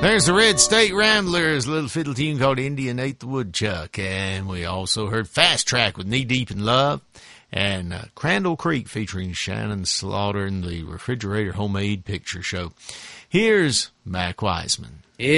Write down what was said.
There's the Red State Ramblers, a little fiddle tune called Indian Ate the Woodchuck. And we also heard Fast Track with Knee Deep in Love. And Crandall Creek featuring Shannon Slaughter in the Refrigerator Homemade Picture Show. Here's Mac Wiseman.